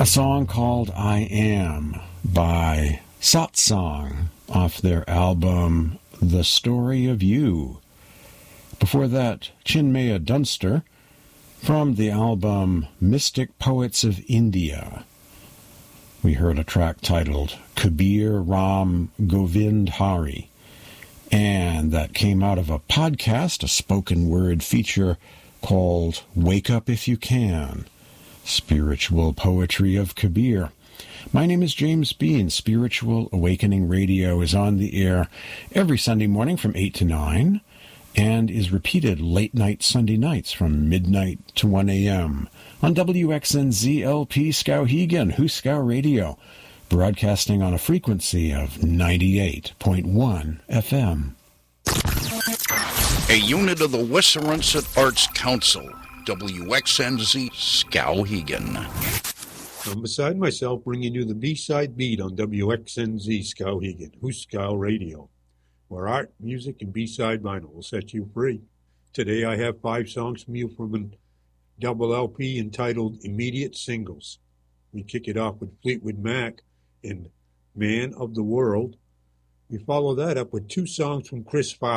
A song called I Am by Satsang off their album The Story of You. Before that, Chinmaya Dunster from the album Mystic Poets of India. We heard a track titled Kabir Ram Govind Hari, and that came out of a podcast, a spoken word feature called Wake Up If You Can, Spiritual Poetry of Kabir. My name is James Bean. Spiritual Awakening Radio is on the air every Sunday morning from 8 to 9 and is repeated late night Sunday nights from midnight to 1 a.m. on WXNZ-LP Skowhegan, Huskow Radio, broadcasting on a frequency of 98.1 FM. A unit of the Wissarunset Arts Council, WXNZ Skowhegan. I'm beside myself bringing you the B-side beat on WXNZ Skowhegan, Huskow Radio, where art, music, and B-side vinyl will set you free. Today I have 5 songs from you from a double LP entitled Immediate Singles. We kick it off with Fleetwood Mac and Man of the World. We follow that up with 2 songs from Chris Farley.